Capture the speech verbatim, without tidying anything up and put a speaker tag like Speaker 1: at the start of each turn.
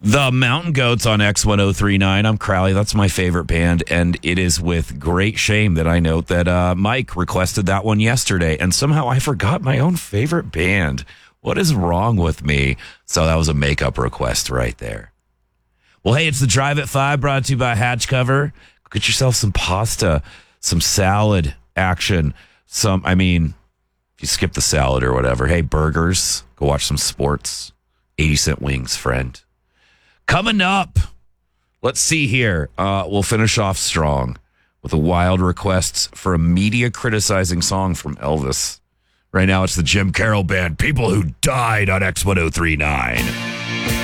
Speaker 1: The Mountain Goats on X ten thirty-nine. I'm Crowley. That's my favorite band, and it is with great shame that I note that uh, Mike requested that one yesterday, and somehow I forgot my own favorite band. What is wrong with me? So that was a makeup request right there. Well, hey, it's the Drive at five brought to you by Hatch Cover. Get yourself some pasta, some salad action. Some, I mean, if you skip the salad or whatever, hey, burgers, go watch some sports. eighty cent wings, friend. Coming up, let's see here. Uh, we'll finish off strong with a wild request for a media criticizing song from Elvis. Right now, it's the Jim Carroll Band, People Who Died on X ten thirty-nine.